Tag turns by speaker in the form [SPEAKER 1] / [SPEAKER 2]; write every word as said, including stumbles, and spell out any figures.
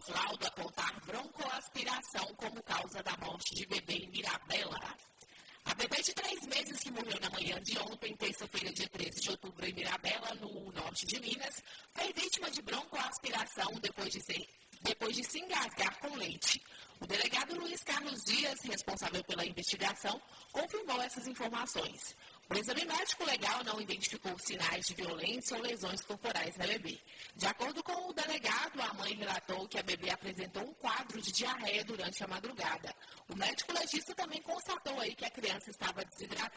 [SPEAKER 1] laudo apontar broncoaspiração como causa da morte de bebê em Mirabela. A bebê de três meses que morreu na manhã de ontem, terça-feira, dia treze de outubro, em Mirabela, no norte de Minas, foi vítima de broncoaspiração depois de, ser, depois de se engasgar com leite. O delegado Luiz Carlos Dias, responsável pela investigação, confirmou essas informações. O exame médico legal não identificou sinais de violência ou lesões corporais na bebê. De acordo com o delegado, a mãe relatou que a bebê apresentou um quadro de diarreia durante a madrugada. O médico legista também constatou aí que a criança estava desidratada.